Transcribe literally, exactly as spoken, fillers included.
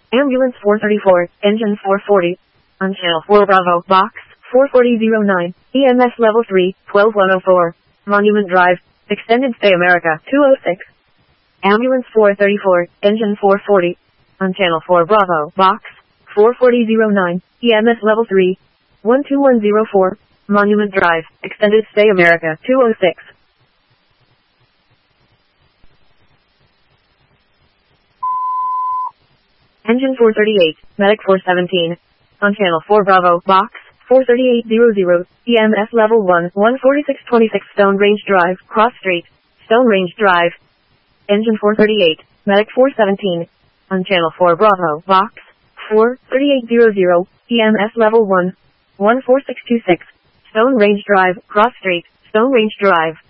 Ambulance four thirty-four, engine four forty. On channel four Bravo, box four forty oh nine, E M S level three, twelve one oh four. Monument Drive, extended stay America two oh six. Ambulance four thirty-four, engine four forty. On channel four Bravo, box four forty oh nine, E M S level three, one two one oh four. Monument Drive, extended stay America two oh six. Engine four thirty-eight, Medic four seventeen. On channel four Bravo, box four thirty-eight hundred, E M S level one, one forty-six twenty-six. Stone Range Drive, Cross Street, Stone Range Drive. Engine four thirty-eight, Medic four seventeen. On channel four Bravo, box four thirty-eight hundred, E M S level one, one four six two six. Stone Range Drive, Cross Street, Stone Range Drive.